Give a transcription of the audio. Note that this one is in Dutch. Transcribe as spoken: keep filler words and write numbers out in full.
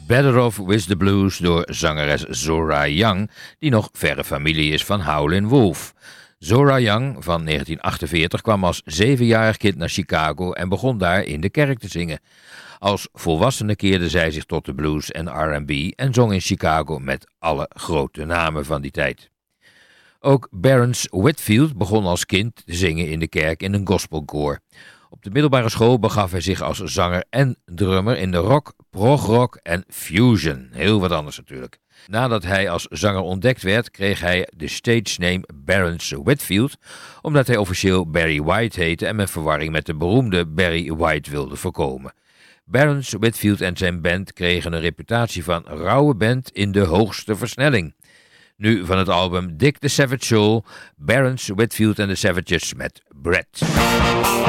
Better Off With The Blues door zangeres Zora Young, die nog verre familie is van Howlin' Wolf. Zora Young van negentien achtenveertig kwam als zevenjarig kind naar Chicago en begon daar in de kerk te zingen. Als volwassene keerde zij zich tot de blues en R en B en zong in Chicago met alle grote namen van die tijd. Ook Barrence Whitfield begon als kind te zingen in de kerk in een gospelkoor. Op de middelbare school begaf hij zich als zanger en drummer in de rock, progrock en fusion. Heel wat anders natuurlijk. Nadat hij als zanger ontdekt werd, kreeg hij de stage name Barrence Whitfield, omdat hij officieel Barry White heette en met verwarring met de beroemde Barry White wilde voorkomen. Barrence Whitfield en zijn band kregen een reputatie van rauwe band in de hoogste versnelling. Nu van het album Dick the Savage Soul, Barrence Whitfield en de Savages met Brett.